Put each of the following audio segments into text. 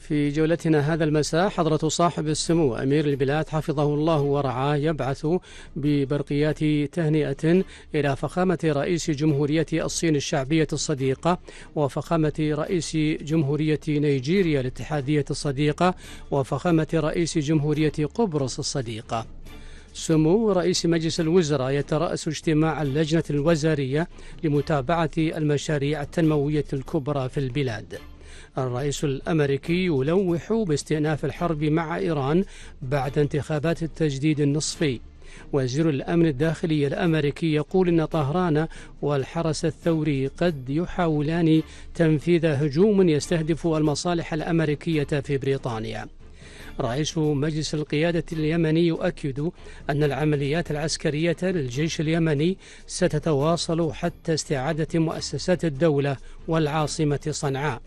في جولتنا هذا المساء حضرة صاحب السمو أمير البلاد حفظه الله ورعاه يبعث ببرقيات تهنئة إلى فخامة رئيس جمهورية الصين الشعبية الصديقة وفخامة رئيس جمهورية نيجيريا الاتحادية الصديقة وفخامة رئيس جمهورية قبرص الصديقة. سمو رئيس مجلس الوزراء يترأس اجتماع اللجنة الوزارية لمتابعة المشاريع التنموية الكبرى في البلاد. الرئيس الأمريكي يلوح باستئناف الحرب مع إيران بعد انتخابات التجديد النصفي. وزير الأمن الداخلي الأمريكي يقول إن طهران والحرس الثوري قد يحاولان تنفيذ هجوم يستهدف المصالح الأمريكية في بريطانيا. رئيس مجلس القيادة اليمني يؤكد أن العمليات العسكرية للجيش اليمني ستتواصل حتى استعادة مؤسسات الدولة والعاصمة صنعاء.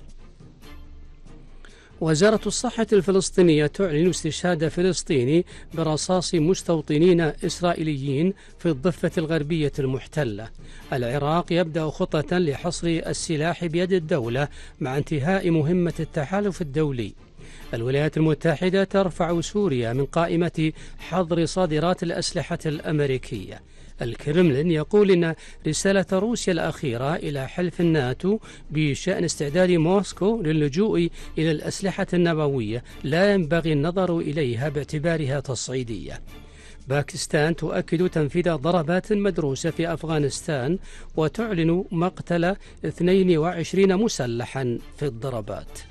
وزارة الصحة الفلسطينية تعلن استشهاد فلسطيني برصاص مستوطنين إسرائيليين في الضفة الغربية المحتلة. العراق يبدأ خطة لحصر السلاح بيد الدولة مع انتهاء مهمة التحالف الدولي. الولايات المتحدة ترفع سوريا من قائمة حظر صادرات الأسلحة الأمريكية. الكرملين يقول إن رسالة روسيا الأخيرة إلى حلف الناتو بشأن استعداد موسكو للجوء إلى الأسلحة النووية لا ينبغي النظر إليها باعتبارها تصعيدية. باكستان تؤكد تنفيذ ضربات مدروسة في أفغانستان وتعلن مقتل 22 مسلحا في الضربات.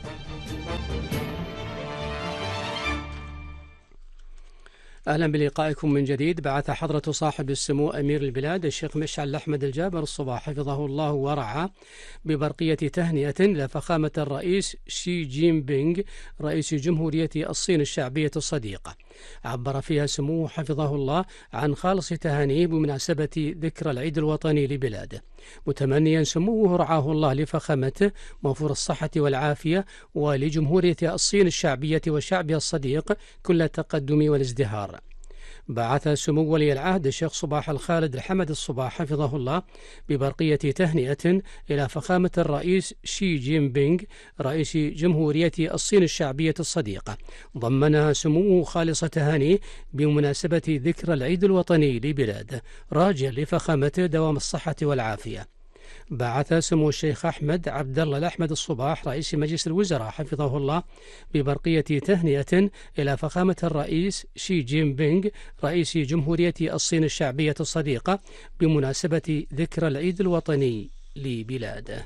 أهلا بلقائكم من جديد. بعث حضرة صاحب السمو أمير البلاد الشيخ مشعل أحمد الجابر الصباح حفظه الله ورعاه ببرقية تهنئة لفخامة الرئيس شي جين بينغ رئيس جمهورية الصين الشعبية الصديقة. عبر فيها سموه حفظه الله عن خالص تهانيه بمناسبة ذكرى العيد الوطني لبلاده، متمنيا سموه رعاه الله لفخامته موفور الصحة والعافية ولجمهورية الصين الشعبية وشعبها الصديق كل التقدم والازدهار. بعث سمو ولي العهد الشيخ صباح الخالد الحمد الصباح حفظه الله ببرقية تهنئة إلى فخامة الرئيس شي جين بينغ رئيس جمهورية الصين الشعبية الصديقة، ضمنها سموه خالص تهانيه بمناسبة ذكرى العيد الوطني لبلاده، راجيا لفخامته دوام الصحة والعافية. بعث سمو الشيخ أحمد عبد الله الأحمد الصباح رئيس مجلس الوزراء حفظه الله ببرقية تهنئة إلى فخامة الرئيس شي جين بينغ رئيس جمهورية الصين الشعبية الصديقة بمناسبة ذكرى العيد الوطني لبلاده.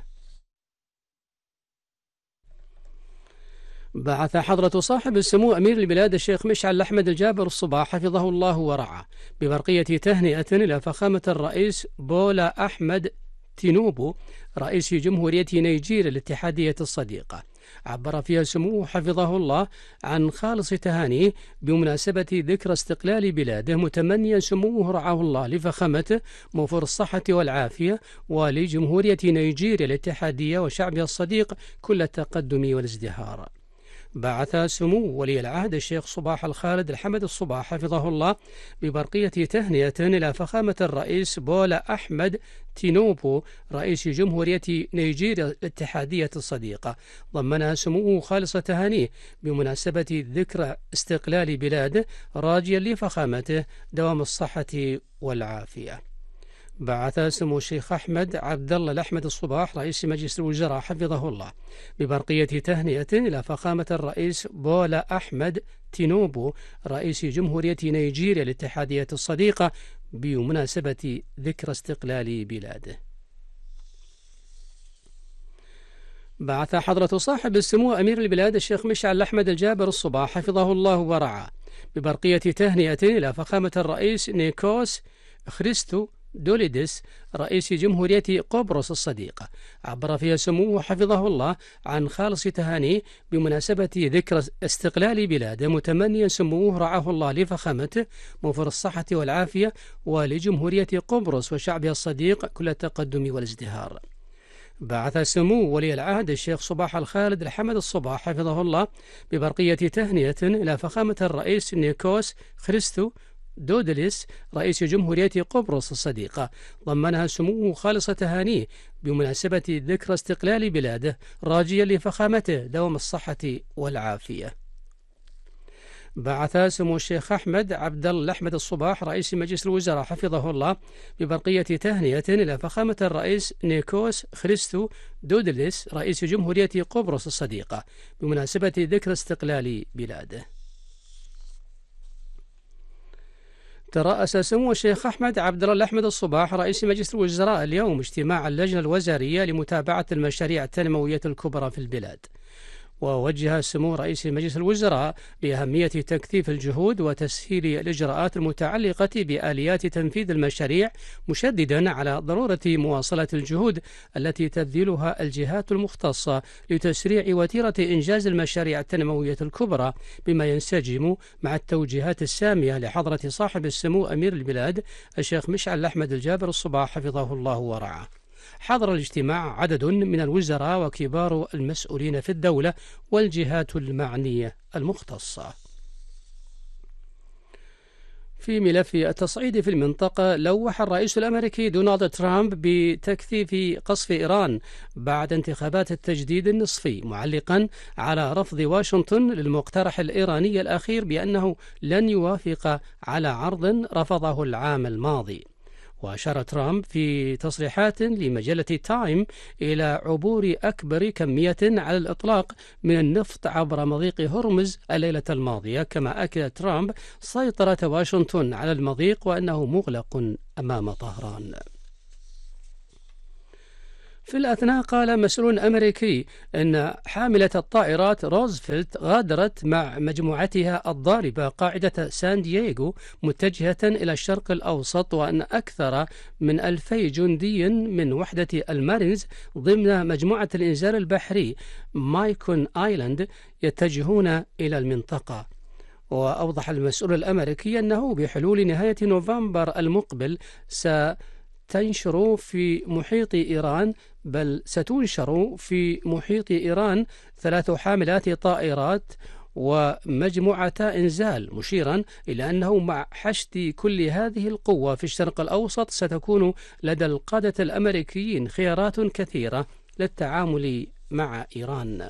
بعث حضرة صاحب السمو أمير البلاد الشيخ مشعل أحمد الجابر الصباح حفظه الله ورعاه ببرقية تهنئة إلى فخامة الرئيس بولا أحمد تينوبو رئيس جمهورية نيجيريا الاتحادية الصديقة. عبر فيها سموه حفظه الله عن خالص تهانيه بمناسبة ذكرى استقلال بلاده، متمنيا سموه رعاه الله لفخامته موفور الصحة والعافية ولجمهورية نيجيريا الاتحادية وشعبها الصديق كل التقدم والازدهار. بعث سمو ولي العهد الشيخ صباح الخالد الحمد الصباح حفظه الله ببرقية تهنئة إلى فخامة الرئيس بولا أحمد تينوبو رئيس جمهورية نيجيريا الاتحادية الصديقة، ضمنها سموه خالص تهانيه بمناسبة ذكرى استقلال بلاده، راجيا لفخامته دوام الصحة والعافية. بعث سمو الشيخ أحمد عبد الله الأحمد الصباح رئيس مجلس الوزراء حفظه الله ببرقية تهنئة إلى فخامة الرئيس بولا أحمد تينوبو رئيس جمهورية نيجيريا الاتحادية الصديقة بمناسبة ذكرى استقلال بلاده. بعث حضرة صاحب السمو أمير البلاد الشيخ مشعل أحمد الجابر الصباح حفظه الله ورعاه ببرقية تهنئة إلى فخامة الرئيس نيكوس خريستو دوليدس رئيس جمهورية قبرص الصديقة. عبر فيها سموه حفظه الله عن خالص تهانيه بمناسبة ذكرى استقلال بلاده، متمنيا سموه رعاه الله لفخامته موفر الصحة والعافية ولجمهورية قبرص وشعبها الصديق كل التقدم والازدهار. بعث سمو ولي العهد الشيخ صباح الخالد الحمد الصباح حفظه الله ببرقية تهنئة إلى فخامة الرئيس نيكوس خريستو دودلس رئيس جمهورية قبرص الصديقة، ضمنها سموه خالص تهانيه بمناسبة ذكرى استقلال بلاده، راجيا لفخامته دوام الصحة والعافية. بعث سمو الشيخ أحمد عبد الله أحمد الصباح رئيس مجلس الوزراء حفظه الله ببرقية تهنئة إلى فخامة الرئيس نيكوس خريستو دودلس رئيس جمهورية قبرص الصديقة بمناسبة ذكرى استقلال بلاده. ترأس سمو الشيخ أحمد عبد الله أحمد الصباح رئيس مجلس الوزراء اليوم اجتماع اللجنة الوزارية لمتابعة المشاريع التنموية الكبرى في البلاد، ووجه سمو رئيس مجلس الوزراء بأهمية تكثيف الجهود وتسهيل الإجراءات المتعلقة بآليات تنفيذ المشاريع، مشددا على ضرورة مواصلة الجهود التي تبذلها الجهات المختصة لتسريع وتيرة إنجاز المشاريع التنموية الكبرى، بما ينسجم مع التوجيهات السامية لحضرة صاحب السمو أمير البلاد الشيخ مشعل أحمد الجابر الصباح حفظه الله ورعاه. حضر الاجتماع عدد من الوزراء وكبار المسؤولين في الدولة والجهات المعنية المختصة. في ملف التصعيد في المنطقة، لوح الرئيس الأمريكي دونالد ترامب بتكثيف قصف إيران بعد انتخابات التجديد النصفي، معلقا على رفض واشنطن للمقترح الإيراني الأخير بأنه لن يوافق على عرض رفضه العام الماضي. وأشار ترامب في تصريحات لمجلة تايم إلى عبور أكبر كمية على الإطلاق من النفط عبر مضيق هرمز الليلة الماضية، كما أكد ترامب سيطرة واشنطن على المضيق وأنه مغلق أمام طهران. في الأثناء قال مسؤول أمريكي أن حاملة الطائرات روزفلت غادرت مع مجموعتها الضاربة قاعدة سان دييغو متجهة إلى الشرق الأوسط، وأن أكثر من 2000 جندي من وحدة المارينز ضمن مجموعة الإنزال البحري مايكون آيلاند يتجهون إلى المنطقة. وأوضح المسؤول الأمريكي أنه بحلول نهاية نوفمبر المقبل ستنشر في محيط إيران 3 حاملات طائرات ومجموعتا إنزال، مشيرا إلى أنه مع حشد كل هذه القوة في الشرق الأوسط ستكون لدى القادة الأمريكيين خيارات كثيرة للتعامل مع إيران.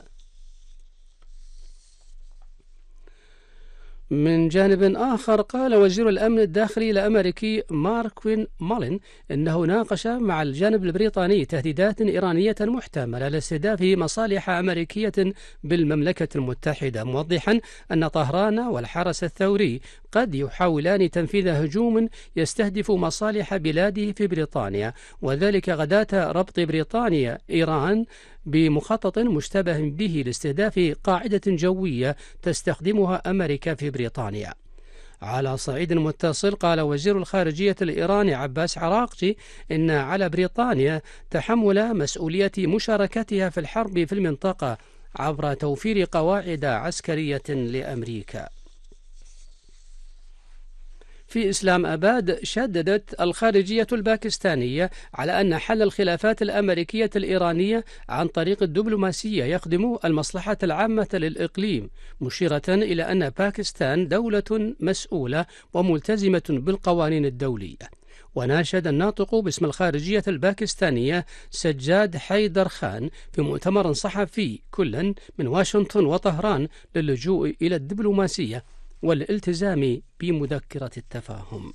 من جانب آخر قال وزير الأمن الداخلي الأمريكي ماركوين مالين إنه ناقش مع الجانب البريطاني تهديدات إيرانية محتملة لاستهداف مصالح أمريكية بالمملكة المتحدة، موضحا أن طهران والحرس الثوري قد يحاولان تنفيذ هجوم يستهدف مصالح بلاده في بريطانيا، وذلك غداة ربط بريطانيا إيران بمخطط مشتبه به لاستهداف قاعدة جوية تستخدمها أمريكا في بريطانيا. على صعيد متصل قال وزير الخارجية الإيراني عباس عراقجي إن على بريطانيا تحمل مسؤولية مشاركتها في الحرب في المنطقة عبر توفير قواعد عسكرية لأمريكا. في إسلام آباد شددت الخارجية الباكستانية على أن حل الخلافات الأمريكية الإيرانية عن طريق الدبلوماسية يخدم المصلحة العامة للإقليم، مشيرة إلى أن باكستان دولة مسؤولة وملتزمة بالقوانين الدولية. وناشد الناطق باسم الخارجية الباكستانية سجاد حيدر خان في مؤتمر صحفي كلا من واشنطن وطهران للجوء إلى الدبلوماسية والالتزام بمذكرة التفاهم.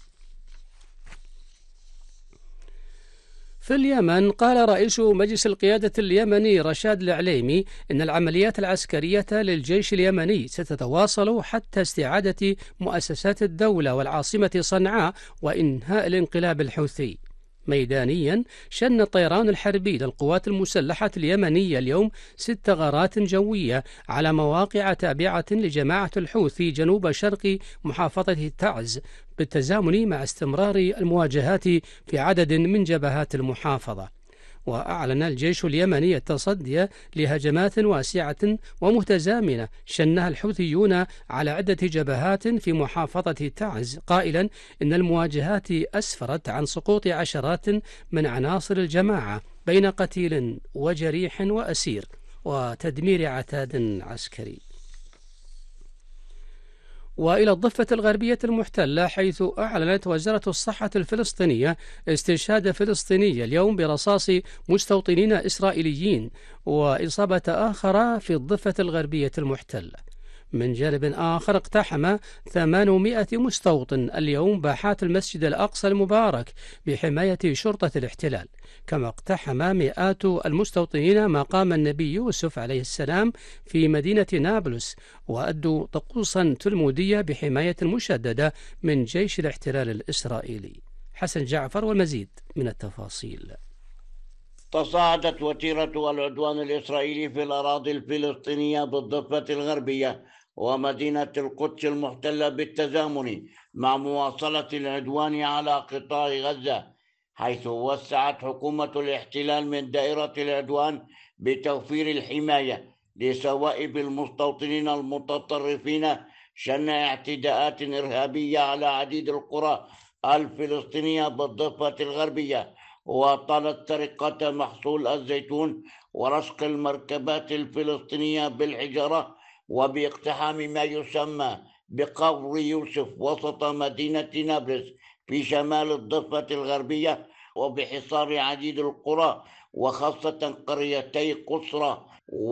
في اليمن قال رئيس مجلس القيادة اليمني رشاد العليمي إن العمليات العسكرية للجيش اليمني ستتواصل حتى استعادة مؤسسات الدولة والعاصمة صنعاء وإنهاء الانقلاب الحوثي. ميدانيا شن الطيران الحربي للقوات المسلحة اليمنية اليوم 6 غارات جوية على مواقع تابعة لجماعة الحوثي جنوب شرق محافظة تعز، بالتزامن مع استمرار المواجهات في عدد من جبهات المحافظة. وأعلن الجيش اليمني التصدي لهجمات واسعة ومتزامنة شنها الحوثيون على عدة جبهات في محافظة تعز، قائلا إن المواجهات أسفرت عن سقوط عشرات من عناصر الجماعة بين قتيل وجريح وأسير وتدمير عتاد عسكري. وإلى الضفة الغربية المحتلة، حيث أعلنت وزارة الصحة الفلسطينية استشهاد فلسطيني اليوم برصاص مستوطنين إسرائيليين وإصابة آخر في الضفة الغربية المحتلة. من جانب آخر، اقتحم 800 مستوطن اليوم باحات المسجد الأقصى المبارك بحماية شرطة الاحتلال، كما اقتحم مئات المستوطنين مقام النبي يوسف عليه السلام في مدينة نابلس، وأدوا طقوسا تلمودية بحماية مشددة من جيش الاحتلال الإسرائيلي. حسن جعفر والمزيد من التفاصيل. تصاعدت وتيرة العدوان الإسرائيلي في الأراضي الفلسطينية بالضفة الغربية ومدينة القدس المحتلة بالتزامن مع مواصلة العدوان على قطاع غزة، حيث وسعت حكومة الاحتلال من دائرة العدوان بتوفير الحماية لسوائب المستوطنين المتطرفين شن اعتداءات إرهابية على عديد القرى الفلسطينية بالضفة الغربية، وطالت سرقة محصول الزيتون ورشق المركبات الفلسطينية بالحجارة وباقتحام ما يسمى بقبر يوسف وسط مدينة نابلس في شمال الضفة الغربية، وبحصار عديد القرى وخاصة قريتي قصرى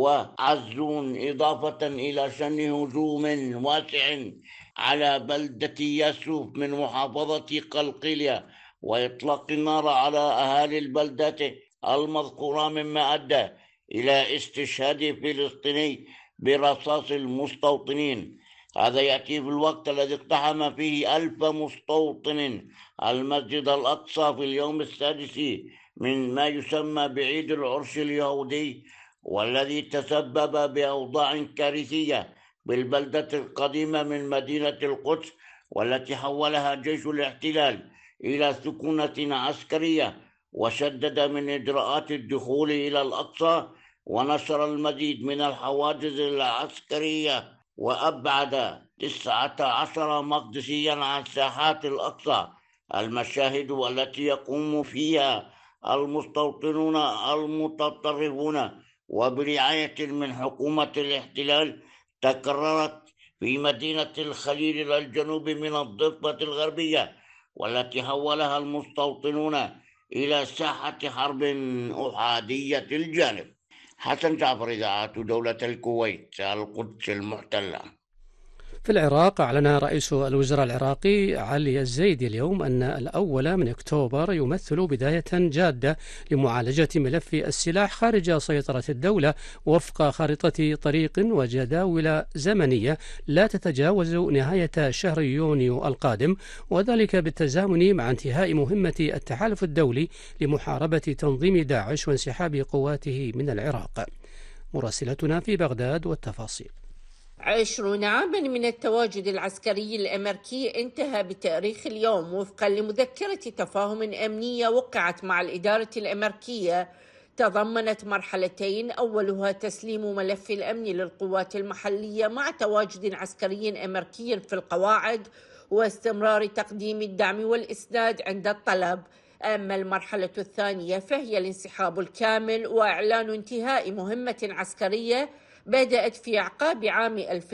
وعزون، إضافة إلى شن هجوم واسع على بلدة ياسوف من محافظة قلقيلية وإطلاق النار على أهالي البلدات المذكورة، مما أدى إلى استشهاد فلسطيني برصاص المستوطنين. هذا يأتي في الوقت الذي اقتحم فيه 1000 مستوطن المسجد الأقصى في اليوم السادس من ما يسمى بعيد العرش اليهودي، والذي تسبب بأوضاع كارثية بالبلدة القديمة من مدينة القدس، والتي حولها جيش الاحتلال إلى سكونة عسكرية، وشدد من إجراءات الدخول إلى الأقصى ونشر المزيد من الحواجز العسكرية، وأبعد 19 مقدسيا عن ساحات الأقصى، المشاهد التي يقوم فيها المستوطنون المتطرفون وبرعاية من حكومة الاحتلال تكررت في مدينة الخليل إلى الجنوب من الضفة الغربية، والتي حولها المستوطنون إلى ساحة حرب أحادية الجانب. حسن جعفر، إذاعة دولة الكويت، القدس المحتلة. في العراق، أعلن رئيس الوزراء العراقي علي الزيدي اليوم أن الأول من أكتوبر يمثل بداية جادة لمعالجة ملف السلاح خارج سيطرة الدولة وفق خارطة طريق وجداول زمنية لا تتجاوز نهاية شهر يونيو القادم، وذلك بالتزامن مع انتهاء مهمة التحالف الدولي لمحاربة تنظيم داعش وانسحاب قواته من العراق. مراسلتنا في بغداد والتفاصيل. 20 عاما من التواجد العسكري الأمريكي انتهى بتاريخ اليوم وفقا لمذكرة تفاهم أمنية وقعت مع الإدارة الأمريكية، تضمنت مرحلتين: أولها تسليم ملف الأمن للقوات المحلية مع تواجد عسكري أمريكي في القواعد واستمرار تقديم الدعم والإسناد عند الطلب. أما المرحلة الثانية فهي الانسحاب الكامل وإعلان انتهاء مهمة عسكرية بدأت في أعقاب عام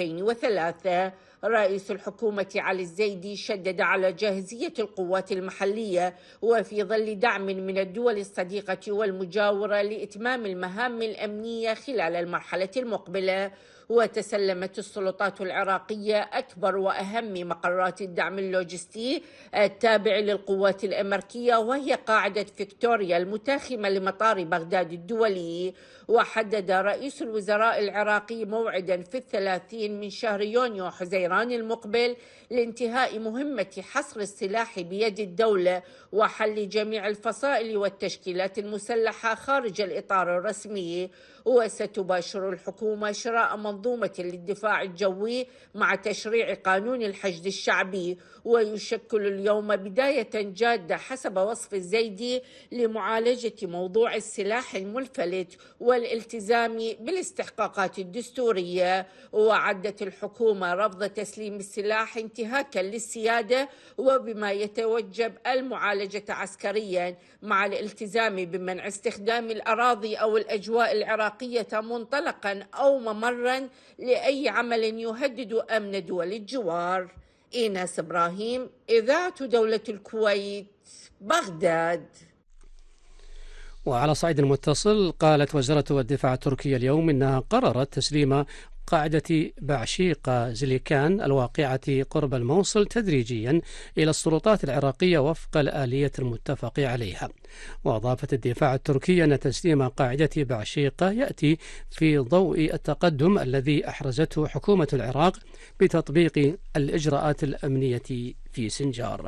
2003. رئيس الحكومة علي الزيدي شدد على جاهزية القوات المحلية وفي ظل دعم من الدول الصديقة والمجاورة لإتمام المهام الأمنية خلال المرحلة المقبلة. وتسلمت السلطات العراقية أكبر وأهم مقرات الدعم اللوجستي التابع للقوات الأمريكية، وهي قاعدة فيكتوريا المتاخمة لمطار بغداد الدولي. وحدد رئيس الوزراء العراقي موعدا في 30 من شهر يونيو حزيران المقبل لانتهاء مهمة حصر السلاح بيد الدولة وحل جميع الفصائل والتشكيلات المسلحة خارج الإطار الرسمي. وستباشر الحكومة شراء منظومة للدفاع الجوي مع تشريع قانون الحشد الشعبي، ويشكل اليوم بداية جادة حسب وصف الزيدي لمعالجة موضوع السلاح الملفلت والالتزام بالاستحقاقات الدستورية. وعدت الحكومة رفض تسليم السلاح انتهاكا للسيادة وبما يتوجب المعالجة عسكريا، مع الالتزام بمنع استخدام الأراضي أو الأجواء العراقية منطلقا أو ممرا لأي عمل يهدد أمن دول الجوار. إيناس إبراهيم، إذاعة دولة الكويت، بغداد. وعلى صعيد المتصل، قالت وزارة الدفاع التركية اليوم إنها قررت تسليم قاعدة بعشيقة زليكان الواقعة قرب الموصل تدريجيا إلى السلطات العراقية وفق الآلية المتفق عليها. وأضافت الدفاع التركي أن تسليم قاعدة بعشيقة يأتي في ضوء التقدم الذي أحرزته حكومة العراق بتطبيق الإجراءات الأمنية في سنجار.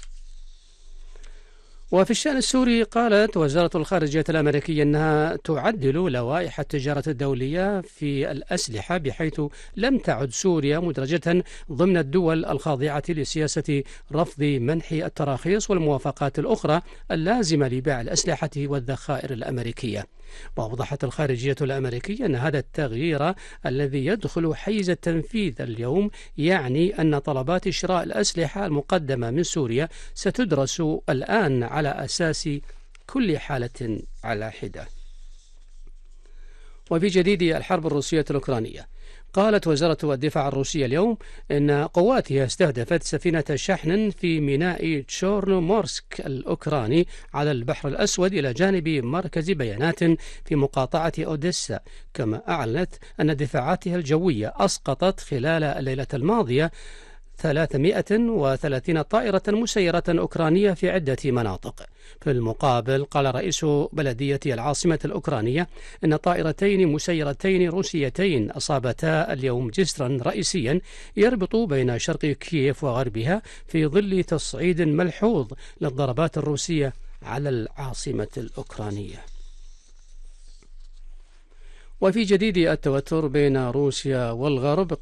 وفي الشأن السوري، قالت وزارة الخارجية الأمريكية أنها تعدل لوائح التجارة الدولية في الأسلحة بحيث لم تعد سوريا مدرجة ضمن الدول الخاضعة لسياسة رفض منح التراخيص والموافقات الأخرى اللازمة لبيع الأسلحة والذخائر الأمريكية. وأوضحت الخارجية الأمريكية أن هذا التغيير الذي يدخل حيز التنفيذ اليوم يعني أن طلبات شراء الأسلحة المقدمة من سوريا ستدرس الآن على أساس كل حالة على حدة. وفي جديد الحرب الروسية الأوكرانية، قالت وزارة الدفاع الروسية اليوم إن قواتها استهدفت سفينة شحن في ميناء تشورنومورسك الأوكراني على البحر الأسود إلى جانب مركز بيانات في مقاطعة أوديسا. كما أعلنت أن دفاعاتها الجوية أسقطت خلال الليلة الماضية 330 طائرة مسيرة أوكرانية في عدة مناطق. في المقابل، قال رئيس بلدية العاصمة الأوكرانية إن طائرتين مسيرتين روسيتين أصابتا اليوم جسرا رئيسيا يربط بين شرق كييف وغربها في ظل تصعيد ملحوظ للضربات الروسية على العاصمة الأوكرانية. وفي جديد التوتر بين روسيا والغرب،